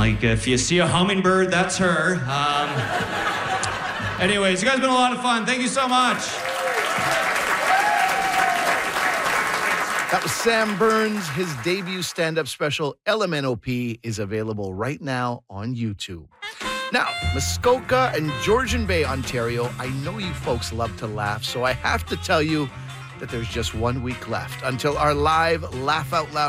Like, if you see a hummingbird, that's her. Anyways, you guys have been a lot of fun. Thank you so much. That was Sam Burns. His debut stand-up special, LMNOP, is available right now on YouTube. Now, Muskoka and Georgian Bay, Ontario, I know you folks love to laugh, so I have to tell you that there's just 1 week left until our live Laugh Out Loud